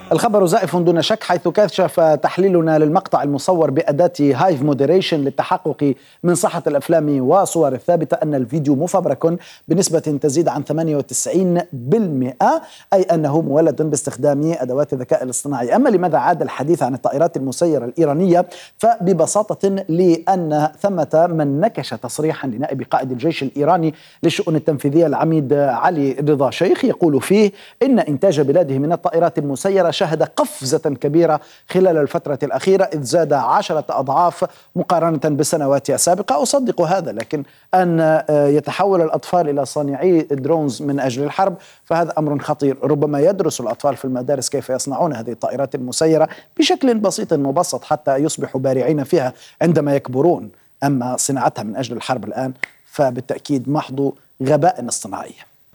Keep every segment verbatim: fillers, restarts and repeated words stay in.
الخبر زائف دون شك، حيث كشف تحليلنا للمقطع المصور بأداة هايف مودريشن للتحقق من صحة الأفلام والصور الثابتة أن الفيديو مفبرك بنسبة تزيد عن ثمانية وتسعين بالمئة، أي أنه مولد باستخدام أدوات الذكاء الاصطناعي. أما لماذا عاد الحديث عن الطائرات المسيرة الإيرانية؟ فببساطة لأن ثمة من نكش تصريحا لنائب قائد الجيش الإيراني للشؤون التنفيذية العميد علي رضا شيخ يقول فيه إن إنتاج بلاده من الطائرات المسيرة شهد قفزة كبيرة خلال الفترة الأخيرة، إذ زاد عشرة أضعاف مقارنة بالسنوات السابقة. أصدق هذا، لكن أن يتحول الأطفال إلى صانعي درونز من أجل الحرب فهذا أمر خطير. ربما يدرس الأطفال في المدارس كيف يصنعون هذه الطائرات المسيرة بشكل بسيط مبسط حتى يصبحوا بارعين فيها عندما يكبرون. أما صناعتها من أجل الحرب الآن فبالتأكيد محض غباء اصطناعي.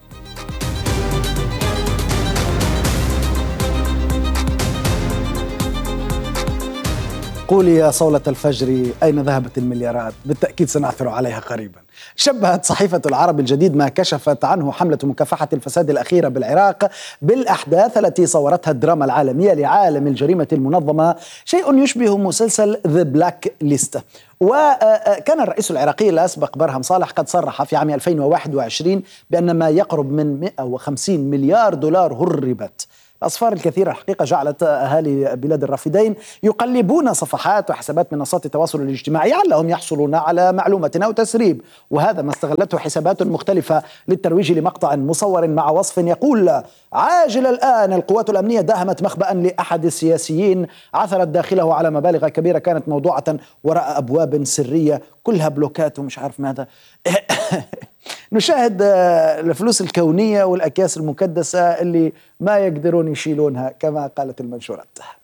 قولي يا صولة الفجر أين ذهبت المليارات؟ بالتأكيد سنعثر عليها قريبا. شبهت صحيفة العرب الجديد ما كشفت عنه حملة مكافحة الفساد الأخيرة بالعراق بالأحداث التي صورتها الدراما العالمية لعالم الجريمة المنظمة، شيء يشبه مسلسل ذا بلاك ليست. وكان الرئيس العراقي الأسبق برهم صالح قد صرح في عام ألفين وواحد وعشرين بأن ما يقرب من مئة وخمسين مليار دولار هربت. الأصفار الكثيرة الحقيقة جعلت أهالي بلاد الرافدين يقلبون صفحات وحسابات منصات التواصل الاجتماعي لعلهم يحصلون على معلومة أو تسريب، وهذا ما استغلته حسابات مختلفة للترويج لمقطع مصور مع وصف يقول: عاجل الآن القوات الأمنية داهمت مخبأ لأحد السياسيين عثرت داخله على مبالغ كبيرة كانت موضوعة وراء أبواب سرية كلها بلوكات ومش عارف ماذا. نشاهد الفلوس الكونية والأكياس المكدسة اللي ما يقدرون يشيلونها كما قالت المنشورات.